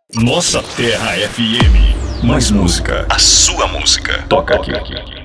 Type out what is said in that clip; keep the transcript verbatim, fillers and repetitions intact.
Nossa Terra F M. Mais música. A sua música. Toca aqui.